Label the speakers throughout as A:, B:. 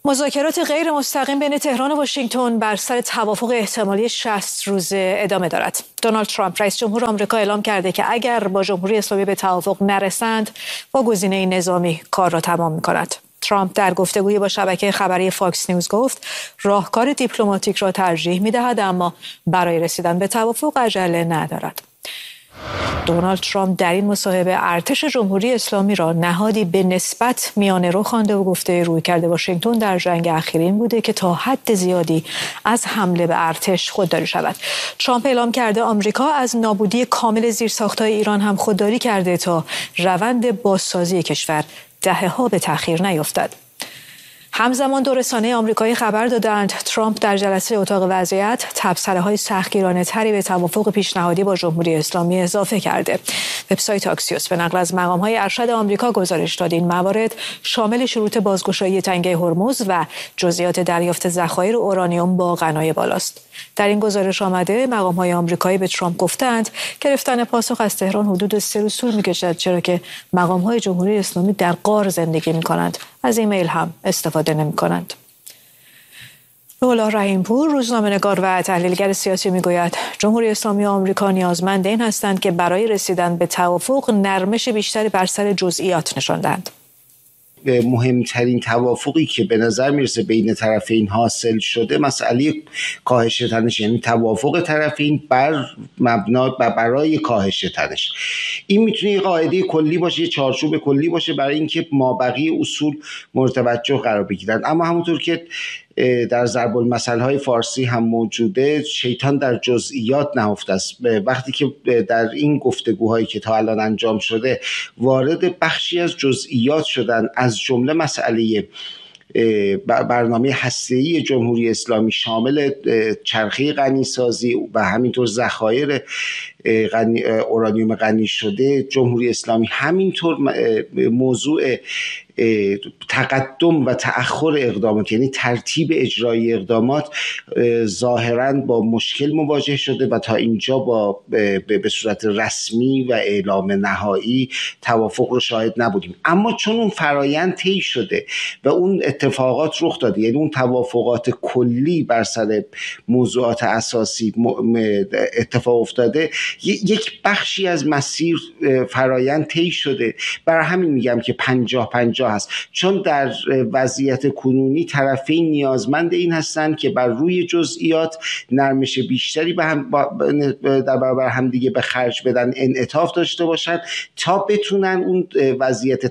A: مذاکرات غیر مستقیم بین تهران و واشنگتن بر سر توافق احتمالی 60 روزه ادامه دارد. دونالد ترامپ رئیس جمهور آمریکا اعلام کرده که اگر با جمهوری اسلامی به توافق نرسند با گزینه نظامی کار را تمام می‌کند. ترامپ در گفتگویی با شبکه خبری فاکس نیوز گفت راهکار دیپلماتیک را ترجیح می‌دهد اما برای رسیدن به توافق عجله ندارد. دونالد ترامپ در این مصاحبه ارتش جمهوری اسلامی را نهادی به نسبت میانه رو خوانده و گفته رویکرد واشنگتن در جنگ اخیر این بوده که تا حد زیادی از حمله به ارتش خودداری شود. ترامپ اعلام کرده آمریکا از نابودی کامل زیرساخت‌های ایران هم خودداری کرده تا روند بازسازی کشور دهه‌ها به تأخیر نیفتد. همزمان دو رسانه آمریکایی خبر دادند ترامپ در جلسه اتاق وضعیت تبصره‌های سختگیرانه‌تری به توافق پیشنهادی با جمهوری اسلامی اضافه کرده. وبسایت آکسیوس به نقل از مقام‌های ارشد آمریکا گزارش داد این موارد شامل شروط بازگشایی تنگه هرمز و جزئیات دریافت ذخایر اورانیوم با غنای بالاست. در این گزارش آمده مقام‌های آمریکایی به ترامپ گفتند گرفتن پاسخ از تهران حدود 3 روز طول می‌کشد چرا که مقام‌های جمهوری اسلامی در غار زندگی می‌کنند. از ایمیل هم استفاده نمی‌کنند. رولا رحیمپور روزنامه‌نگار و تحلیلگر سیاسی میگوید جمهوری اسلامی و آمریکا نیازمند این هستند که برای رسیدن به توافق نرمش بیشتری بر سر جزئیات نشان دهند.
B: مهمترین توافقی که به نظر میرسه بین طرفین حاصل شده مسئله کاهش تنش، یعنی توافق طرفین بر مبنا برای کاهش تنش. این میتونه یه قاعده کلی باشه، یه چارچوب کلی باشه برای اینکه مابقی اصول مورد توجه قرار بگیرن، اما همونطور که در ضرب المثل‌های فارسی هم موجوده شیطان در جزئیات نهفته است. وقتی که در این گفتگوهایی که تا الان انجام شده وارد بخشی از جزئیات شدن، از جمله مسئله برنامه هسته‌ای جمهوری اسلامی شامل چرخه غنیسازی و همینطور ذخایر اورانیوم غنی شده جمهوری اسلامی، همینطور موضوع تقدم و تأخر اقدامات یعنی ترتیب اجرایی اقدامات ظاهراً با مشکل مواجه شده و تا اینجا به صورت رسمی و اعلام نهایی توافق رو شاهد نبودیم. اما چون اون فرایند طی شده و اون اتفاقات رخ داده، یعنی اون توافقات کلی بر سر موضوعات اساسی اتفاق افتاده، یک بخشی از مسیر فرایند طی شده. برای همین میگم که 50-50 هست، چون در وضعیت کنونی طرفین نیازمند این هستند که بر روی جزئیات نرمش بیشتری در برابر هم دیگه به خرج بدن، انعطاف داشته باشند تا بتونن اون وضعیت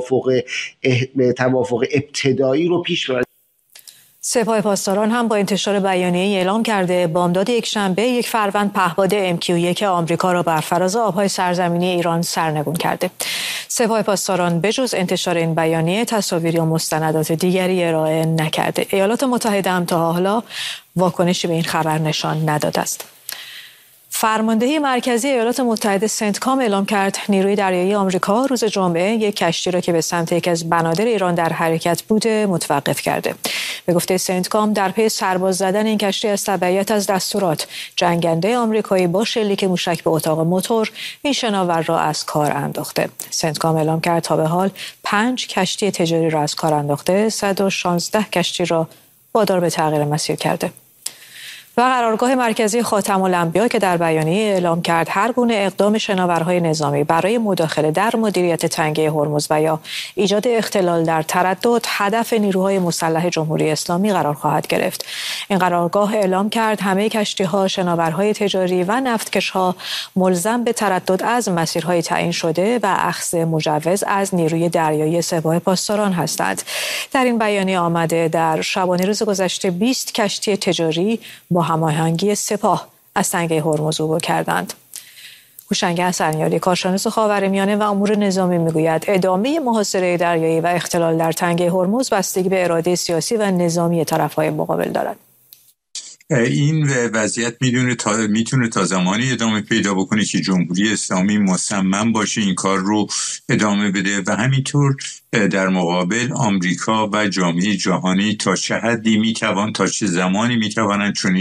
B: توافق ابتدایی رو پیش ببرن.
A: سپاه پاسداران هم با انتشار بیانیه‌ای اعلام کرده بامداد یکشنبه 1 فروند پهپاد MQ-1 آمریکا را بر فراز آبهای سرزمینی ایران سرنگون کرده. سپاه پاسداران بجز انتشار این بیانیه تصاویر یا مستندات دیگری ارائه نکرده. ایالات متحده هم تا حالا واکنشی به این خبر نشان نداده است. فرماندهی مرکزی ایالات متحده سنتکام اعلام کرد نیروی دریایی آمریکا روز جمعه یک کشتی را که به سمت یکی از بنادر ایران در حرکت بوده متوقف کرده. به گفته سنتکام در پی سرباز زدن این کشتی از تبعیت از دستورات جنگنده آمریکایی با شلیک موشک به اتاق موتور این شناور را از کار انداخته. سنتکام اعلام کرد تا به حال 5 کشتی تجاری را از کار انداخته، 116 کشتی را وادار به تغییر مسیر کرده. و قرارگاه مرکزی خاتم الانبیا که در بیانیه اعلام کرد هر گونه اقدام شناورهای نظامی برای مداخله در مدیریت تنگه هرمز و یا ایجاد اختلال در تردد هدف نیروهای مسلح جمهوری اسلامی قرار خواهد گرفت. این قرارگاه اعلام کرد همه کشتی‌ها، شناورهای تجاری و نفتکش‌ها ملزم به تردد از مسیرهای تعیین شده و اخذ مجوز از نیروی دریایی سپاه پاسداران هستند. در این بیانیه آمده در شبانه روز گذشته 20 کشتی تجاری با هماهنگی سپاه از تنگه هرمز عبور کردند. هوشنگ حسنیاری کارشناس خاورمیانه و امور نظامی میگوید ادامه محاصره دریایی و اختلال در تنگه هرمز بستگی به اراده سیاسی و نظامی طرف‌های مقابل دارد.
C: این وضعیت میتونه تا زمانی ادامه پیدا بکنه که جمهوری اسلامی مصمم باشه این کار رو ادامه بده و همینطور در مقابل آمریکا و جامعه جهانی تا چه حدی تا چه زمانی میتوانند چنین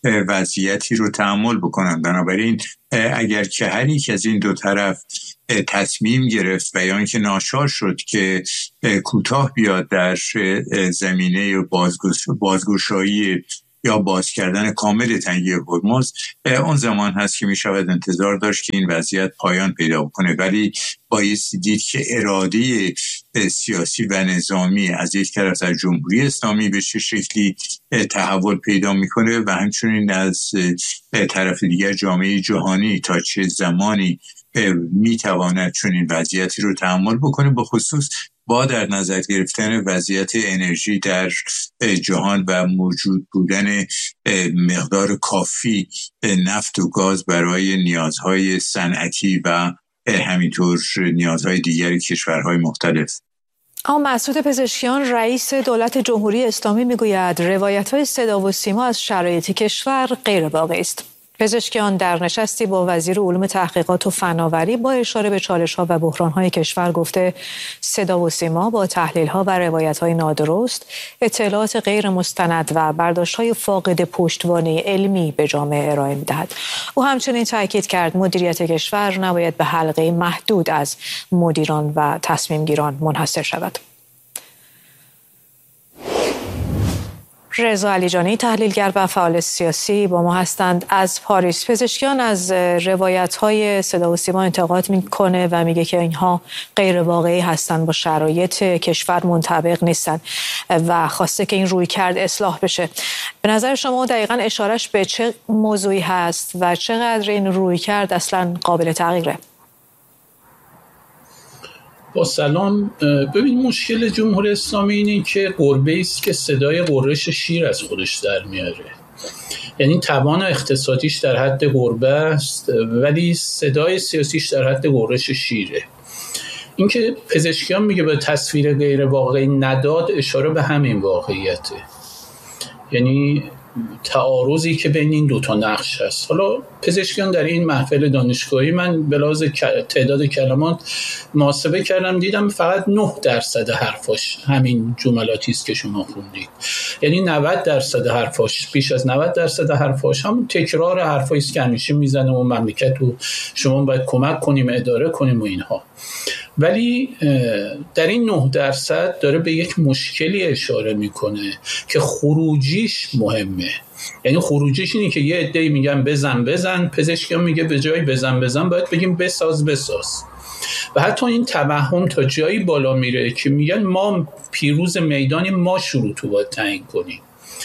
C: وضعیتی رو تحمل بکنن. بنابراین اگر که هر یک از این دو طرف تصمیم گرفت و یا اینکه ناچار شد که کوتاه بیاد در زمینه بازگشایی یا باز کردن کامل تنگه هرمز، اون زمان هست که می شود انتظار داشت که این وضعیت پایان پیدا کنه. ولی بایستی دید که اراده سیاسی و نظامی از یک طرف از جمهوری اسلامی به چه شکلی تحول پیدا میکنه و همچنین از طرف دیگر جامعه جهانی تا چه زمانی میتواند چنین وضعیتی رو تحمل بکنه، به خصوص با در نظر گرفتن وضعیت انرژی در جهان و موجود بودن مقدار کافی نفت و گاز برای نیازهای صنعتی و همینطور نیازهای دیگر کشورهای مختلف.
A: اما مسعود پزشکیان رئیس دولت جمهوری اسلامی میگوید روایت‌های صدا و سیما از شرایط کشور غیر واقعی است. پزشکیان در نشستی با وزیر علوم تحقیقات و فناوری با اشاره به چالش‌ها و بحران‌های کشور گفته صدا و سیما با تحلیل‌ها و روایت‌های نادرست، اطلاعات غیر مستند و برداشت‌های فاقد پشتوانه علمی به جامعه ارائه می‌دهد. او همچنین تاکید کرد مدیریت کشور نباید به حلقه محدود از مدیران و تصمیم‌گیران منحصر شود. رضا علیجانی تحلیلگر و فعال سیاسی با ما هستند از پاریس. پزشکیان از روایت‌های صدا و سیما انتقاد میکنه و میگه که اینها غیر واقعی هستند، با شرایط کشور منطبق نیستند و خواسته که این رویکرد اصلاح بشه. به نظر شما دقیقاً اشارش به چه موضوعی هست و چقدر این رویکرد اصلاً قابل تغییره؟
D: با سلام. ببین، مشکل جمهوری اسلامی اینه که گربه است که صدای غرش شیر از خودش در میاره. یعنی توان اقتصادیش در حد گربه است ولی صدای سیاسیش در حد غرش شیره. اینکه پزشکیان میگه به تصویر غیر واقعی نداد اشاره به همین واقعیته، یعنی تعارضی که بین این دوتا نقش هست. حالا پزشکیان در این محفل دانشگاهی من به لحاظ تعداد کلمات محاسبه کردم، دیدم فقط 9% حرفاش همین جملاتی است که شما خوندید. یعنی 90% حرفاش، بیش از 90% حرفاش هم تکرار حرفایی است که همیشه میزنه و مملکت رو شما باید کمک کنیم، اداره کنیم و اینها. ولی در این 9% داره به یک مشکلی اشاره میکنه که خروجیش مهمه. یعنی خروجیش اینه که یه عده‌ای میگن بزن، پزشکیان میگه به جای بزن باید بگیم بساز. و حتی این توهم تا جایی بالا میره که میگن ما پیروز میدانی، ما شروط رو باید تعیین کنیم.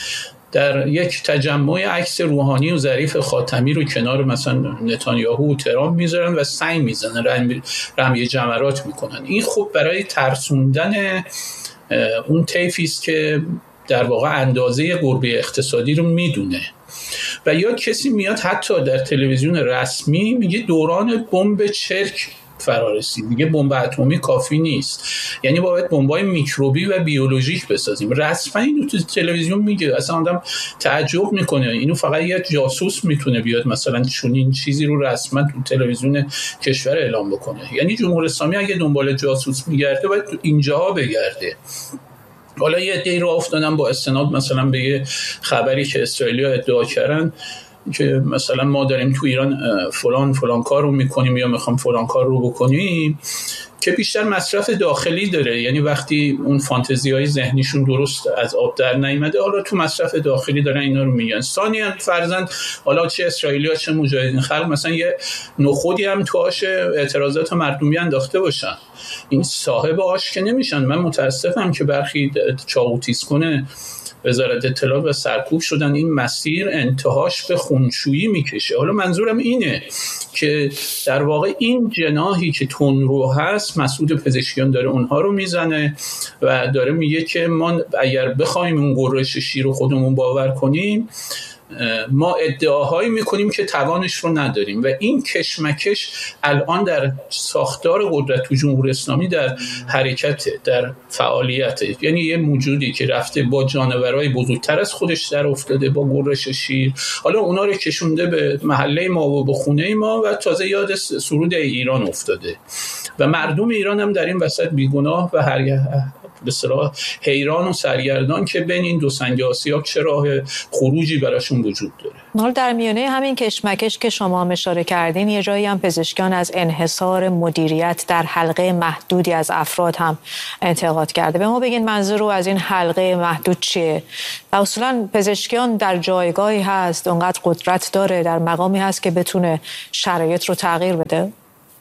D: در یک تجمع عکس روحانی و ظریف خاتمی رو کنار مثلا نتانیاهو و ترامپ میذارن و سنگ میزنن، رمی جمرات میکنن. این خب برای ترسوندن اون طیفی است که در واقع اندازه گربه اقتصادی رو میدونه. و یا کسی میاد حتی در تلویزیون رسمی میگه دوران بمب چرک فرا رسید، دیگه بمب اتمی کافی نیست، یعنی باید بمب‌های میکروبی و بیولوژیک بسازیم. رسما اینو تو تلویزیون میگه، اصلا آدم تعجب میکنه. اینو فقط یه جاسوس میتونه بیاد مثلا چنین چیزی رو رسما تو تلویزیون کشور اعلام بکنه. یعنی جمهوری اسلامی اگه دنبال جاسوس میگرده باید اینجاها بگرده. حالا یه عده‌ای رو افتادن با استناد مثلا به یه خبری که اسرائیلی‌ها ادعا کردن که مثلا ما داریم تو ایران فلان کار رو میکنیم یا میخوام فلان کار رو بکنیم، که بیشتر مصرف داخلی داره. یعنی وقتی اون فانتزی‌های ذهنیشون درست از آب در نیامده، حالا تو مصرف داخلی دارن اینا رو میگن. ثانیاً فرضاً حالا چه اسرائیلی‌ها چه مجاهدین خلق مثلا یه نخودی هم تو آش اعتراضات مردمی انداخته باشن، این صاحب آش که نمیشن. من متاسفم که برخی چاقوتیز کنه وزارت اطلاعات و سرکوب شدن. این مسیر انتهاش به خونشویی میکشه. حالا منظورم اینه که در واقع این جناحی که تندرو هست، مسعود پزشکیان داره اونها رو میزنه و داره میگه که ما اگر بخوایم اون غرش شیر رو خودمون باور کنیم، ما ادعاهایی میکنیم که توانش رو نداریم. و این کشمکش الان در ساختار قدرت تو جمهوری اسلامی در حرکت، در فعالیت. یعنی یه موجودی که رفته با جانورای بزرگتر از خودش در افتاده با غرش شیر، حالا اونا رو کشونده به محله ما و به خونه ما و تازه یاد سرود ایران افتاده و مردم ایران هم در این وسط بیگناه و به اصطلاح حیران و سرگردان که بین این دو سنگ آسیاب چه راه خروجی براشون وجود داره.
A: حالا در میانه همین کشمکش که شما اشاره کردین، یه جایی هم پزشکان از انحصار مدیریت در حلقه محدودی از افراد هم انتقاد کرده. به ما بگین منظور رو از این حلقه محدود چیه؟ و اصولا پزشکان در جایگاهی هست، اونقدر قدرت داره، در مقامی هست که بتونه شرایط رو تغییر بده؟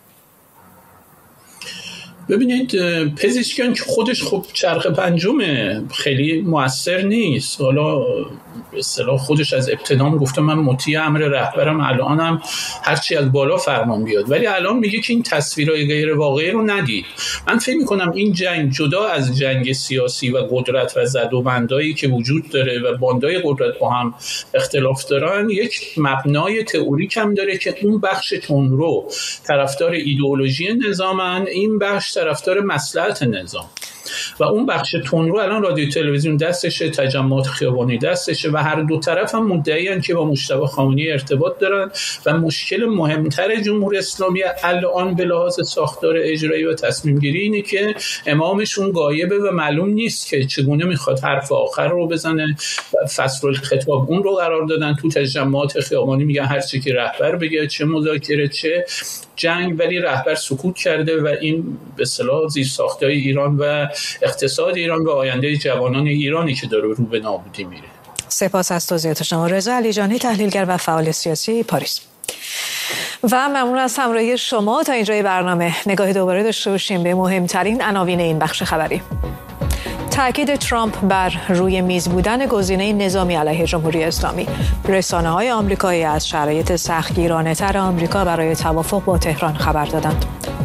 D: ببینید پزشکیان که خودش خب چرخ پنجمه، خیلی مؤثر نیست. حالا به اصطلاح خودش از ابتدا گفته من مطیع امر رهبرم، الانم هرچی از بالا فرمان بیاد، ولی الان میگه که این تصویرهای غیر واقعی رو ندید. من فکر میکنم این جنگ جدا از جنگ سیاسی و قدرت و زد و بندایی که وجود داره و باندای قدرت با هم اختلاف دارن، یک مبنای تئوریک هم داره که اون بخش تندرو طرفدار ایدئولوژی نظامن، این بخش طرفدار مصلحت نظام. و اون بخش تندرو الان رادیو تلویزیون دستشه، تجمعات خیابانی دستشه و هر دو طرف هم مدعیان که با مجتبی خامنه‌ای ارتباط دارن و مشکل مهمتر جمهوری اسلامی الان به لحاظ ساختار اجرایی و تصمیم گیری اینه که امامشون غایبه و معلوم نیست که چگونه میخواد حرف آخر رو بزنه. فصل الخطاب اون رو قرار دادن تو تجمعات خیابانی، میگن هر چی که رهبر بگه، چه مذاکره چه جنگ، ولی رهبر سکوت کرده و این به اصطلاح زیرساخت‌های ایران و اقتصاد ایران و آینده جوانان ایرانی که داره رو به نابودی میره.
A: سپاس از توضیحات شما. رضا علیجانی، تحلیلگر و فعال سیاسی، پاریس. و ممنون از همراهی شما. تا اینجای برنامه نگاهی دوباره داشته باشیم به مهمترین عناوین این بخش خبری. تأکید ترامپ بر روی میز بودن گزینه نظامی علیه جمهوری اسلامی. رسانه‌های آمریکایی از شرایط سختگیرانه‌تر آمریکا برای توافق با تهران خبر دادند.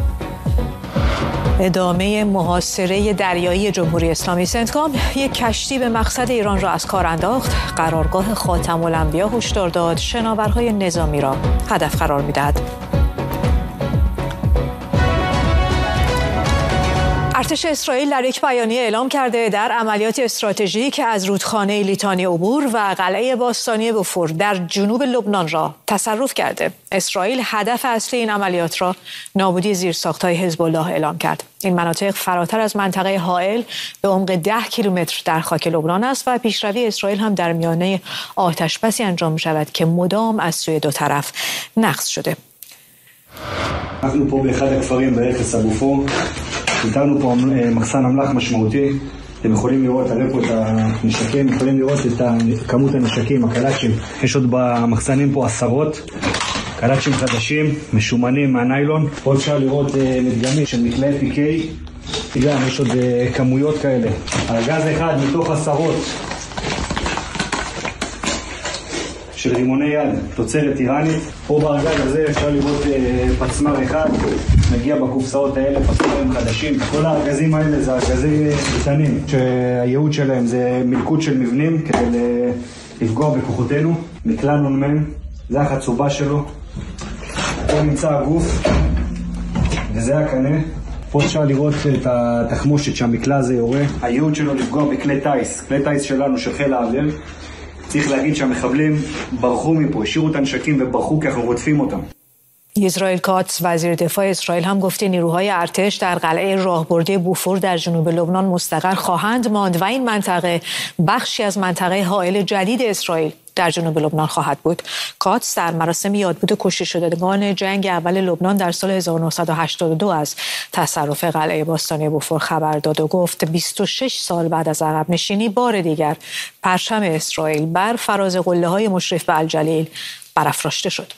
A: ادامه محاصره دریایی جمهوری اسلامی. سنتکام یک کشتی به مقصد ایران را از کار انداخت. قرارگاه خاتم الانبیا هشدار داد شناورهای نظامی را هدف قرار می‌دهد. ارتش اسرائیل در یک بیانیه اعلام کرده در عملیات استراتژیک از رودخانه لیتانی عبور و قلعه باستانی بوفور در جنوب لبنان را تصرف کرده. اسرائیل هدف اصلی این عملیات را نابودی زیرساخت‌های حزب الله اعلام کرد. این مناطق فراتر از منطقه حائل به عمق 10 کیلومتر در خاک لبنان است و پیشروی اسرائیل هم در میانه آتش‌بسی انجام می‌شود که مدام از سوی دو طرف نقض شده.
E: אנחנו פה באחד הכפרים ברכס הבופור, איתרנו פה מחסן אמל"ח משמעותי. אתם יכולים לראות, תראה פה את הנשקים, יכולים לראות את כמות הנשקים, הקלאצ'ים. יש עוד במחסנים פה עשרות, קלאצ'ים חדשים, משומנים מהניילון. פה אפשר לראות מדגמים של מקלעי PK, גם יש עוד כמויות כאלה. ארגז אחד מתוך עשרות של רימוני יד, תוצרת איראנית. פה בארגז הזה אפשר לראות פצמר אחד, מגיע בקופסאות האלה פצמרים חדשים. כל הארגזים האלה זה ארגזים קטנים, שהייעוד שלהם זה מלכוד של מבנים כדי לפגוע בכוחותינו. מקלע נ"מ, זה החצובה שלו. פה נמצא הגוף, וזה הקנה. פה אפשר לראות את התחמושת שהמקלע הזה יורה. הייעוד שלו לפגוע בכלי טייס, כלי טייס שלנו של חיל האוויר. צריך להגיד שהמחבלים ברחו מפה, השאירו את הנשקים וברחו כי אנחנו רודפים אותם.
A: اسرائیل کاتس وزیر دفاع اسرائیل هم گفته نیروهای ارتش در قلعه راهبردی بوفور در جنوب لبنان مستقر خواهند ماند و این منطقه بخشی از منطقه حائل جدید اسرائیل در جنوب لبنان خواهد بود. کاتس در مراسم یادبود کشته شدگان جنگ اول لبنان در سال 1982 از تصرف قلعه باستانی بوفور خبر داد و گفت 26 سال بعد از عقب نشینی بار دیگر پرچم اسرائیل بر فراز قله‌های مشرف به الجلیل برافراشته شد.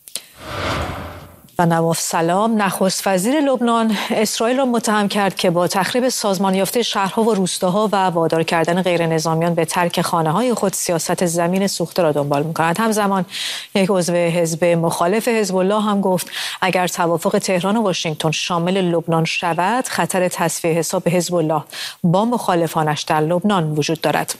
A: و نواف سلام نخست وزیر لبنان اسرائیل را متهم کرد که با تخریب سازمان یافته شهرها و روستاها و وادار کردن غیر نظامیان به ترک خانه‌های خود سیاست زمین سوخته را دنبال می‌کند. همزمان یک عضو حزب مخالف حزب الله هم گفت اگر توافق تهران و واشنگتن شامل لبنان شود خطر تصفیه حساب حزب الله با مخالفانش در لبنان وجود دارد.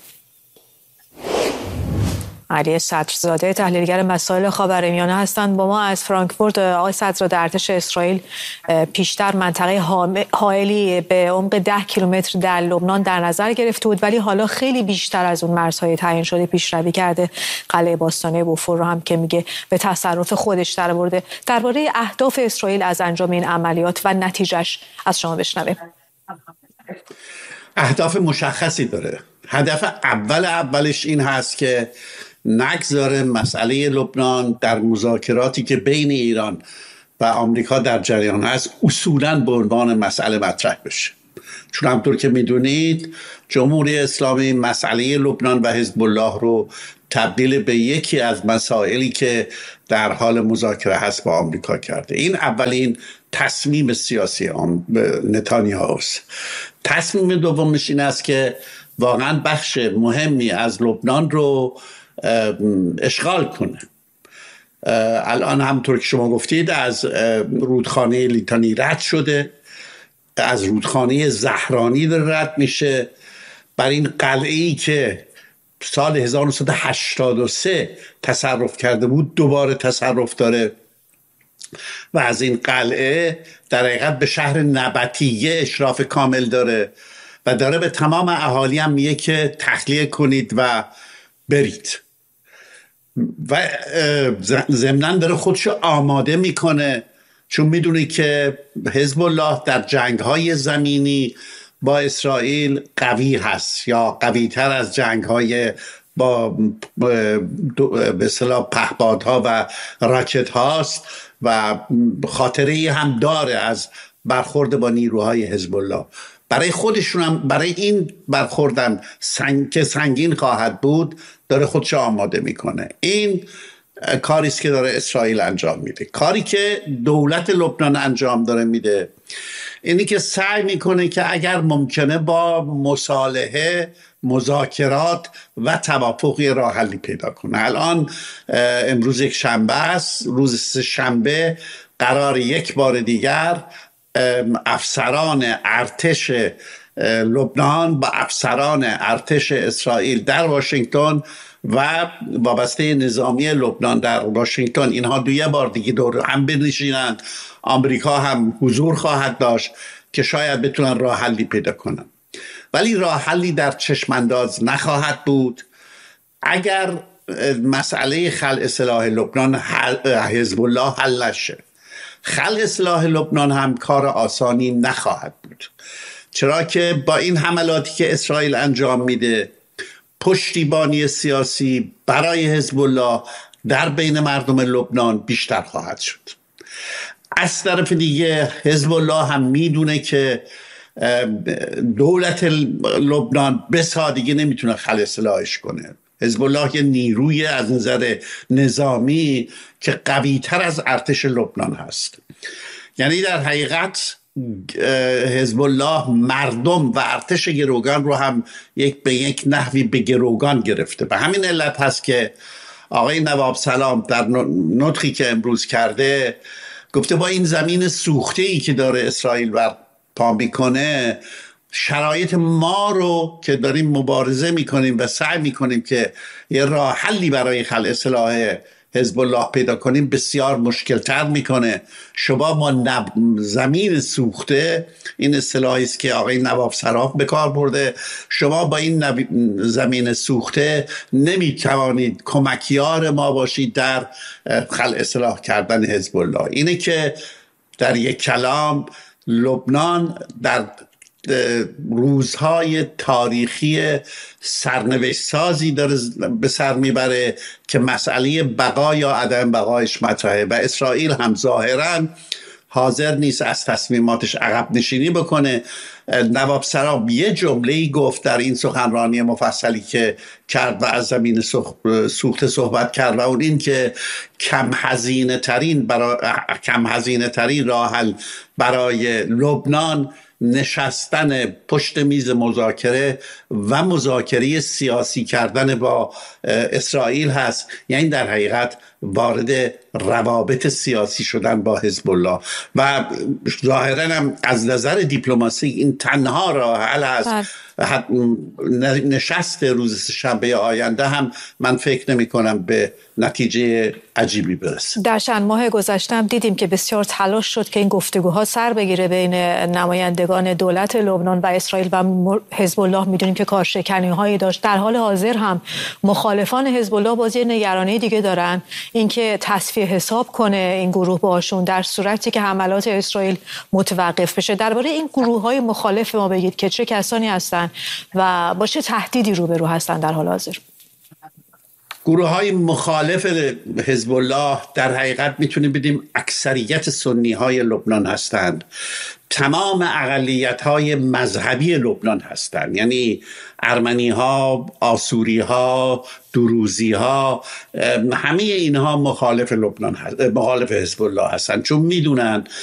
A: علی صدرزاده تحلیلگر مسائل خاورمیانه هستند با ما از فرانکفورت. آقای صدرزاده، ارتش اسرائیل پیشتر منطقه حائلی به عمق 10 کیلومتر در لبنان در نظر گرفته بود ولی حالا خیلی بیشتر از اون مرزهای تعیین شده پیشروی کرده. قلعه باستانی بوفور رو هم که میگه به تصرف خودش درآورده. درباره اهداف اسرائیل از انجام این عملیات و نتیجهش از شما بشنویم.
F: اهداف مشخصی داره. هدف اولش این هست که نگذاره مسئله لبنان در مذاکراتی که بین ایران و آمریکا در جریان هست اصولاً به عنوان مسئله مطرح بشه، چون همطور که میدونید جمهوری اسلامی مسئله لبنان و حزب الله رو تبدیل به یکی از مسائلی که در حال مذاکره هست با آمریکا کرده. این اولین تصمیم سیاسی نتانیاهو است. تصمیم دومش این است که واقعا بخش مهمی از لبنان رو اشغال کنه. الان همطور که شما گفتید از رودخانه لیتانی رد شده، از رودخانه زهرانی رد میشه، بر این قلعه‌ای که سال 1983 تصرف کرده بود دوباره تصرف داره و از این قلعه در حقیقت به شهر نبطیه اشراف کامل داره و داره به تمام اهالی هم میگه که تخلیه کنید و برید و ضمناً داره خودشو آماده میکنه، چون میدونه که حزب الله در جنگ‌های زمینی با اسرائیل قوی هست یا قوی‌تر از جنگ‌های با به اصطلاح پهپادها و راکت هاست و خاطره‌ای هم داره از برخورد با نیروهای حزب الله. برای خودشون هم برای این برخوردم که سنگین خواهد بود داره خودش آماده میکنه. این کاری است که داره اسرائیل انجام میده. کاری که دولت لبنان انجام داره میده اینی که سعی میکنه که اگر ممکنه با مصالحه، مذاکرات و توافقی راه حلی پیدا کنه. الان امروز یک شنبه است، روز سه شنبه قرار یک بار دیگر افسران ارتش لبنان با افسران ارتش اسرائیل در واشنگتن و وابسته نظامی لبنان در واشنگتن اینها دویه بار دیگه دور هم بنشینند. آمریکا هم حضور خواهد داشت که شاید بتونن راه حلی پیدا کنن، ولی راه حلی در چشمانداز نخواهد بود اگر مسئله خلع سلاح لبنان حزب الله حل نشه. خلع سلاح لبنان هم کار آسانی نخواهد بود، چرا که با این حملاتی که اسرائیل انجام میده پشتیبانی سیاسی برای حزب الله در بین مردم لبنان بیشتر خواهد شد. از طرف دیگه حزب الله هم میدونه که دولت لبنان به سادگی نمیتونه خلع سلاحش کنه. حزب الله یه نیروی از نظر نظامی که قوی تر از ارتش لبنان هست. یعنی در حقیقت حزب الله مردم و ارتش گروگان رو هم به یک نحوی به گروگان گرفته. به همین علت هست که آقای نواب سلام در نطقی که امروز کرده گفته با این زمین سوخته‌ای که داره اسرائیل برپا میکنه شرایط ما رو که داریم مبارزه میکنیم و سعی میکنیم که یه راه حلی برای خلع سلاح حزب الله پیدا کنیم بسیار مشکل تر میکنه. شما ما زمین سوخته، این اصطلاحی است که آقای نواب سراف به کار برده، شما با این زمین سوخته نمیتوانید کمکیار ما باشید در خلع اصلاح کردن حزب الله. اینه که در یک کلام لبنان در روزهای تاریخی سرنوشت سازی داره به سر میبره که مسئله بقا یا عدم بقایش مطرحه و اسرائیل هم ظاهراً حاضر نیست از تصمیماتش عقب نشینی بکنه. نواب سراب یه جمله‌ای گفت در این سخنرانی مفصلی که کرد و از زمین سوخته صحبت کرد و اون این که کم هزینه ترین راه حل برای لبنان نشستن پشت میز مذاکره و مذاکره سیاسی کردن با اسرائیل هست، یعنی در حقیقت وارد روابط سیاسی شدن با حزب الله و ظاهراً هم از نظر دیپلماسی این تنها راه حل هست. نشست روز شنبه آینده هم من فکر نمی کنم به نتیجه عجیبی برسه.
A: در چند ماه گذشته هم دیدیم که بسیار تلاش شد که این گفتگوها سر بگیره بین نمایندگان دولت لبنان و اسرائیل و حزب الله. میدونیم که کارشکنی‌هایی داشت. در حال حاضر هم مخالفان حزب الله باز یه نگرانی دیگه دارن، اینکه تصفیه حساب کنه این گروه باشون در صورتی که حملات اسرائیل متوقف بشه. درباره این گروه‌های مخالف ما بگید که چه کسانی هستن هستن و با چه تهدیدی روبرو هستن در حال حاضر؟
F: گروه های مخالف حزب الله در حقیقت میتونیم بدیم اکثریت سنی های لبنان هستند، تمام اقلیت های مذهبی لبنان هستند، یعنی ارمنی ها، آسوری ها، دروزی ها، همه اینها مخالف لبنان مخالف حزب الله هستند، چون میدونن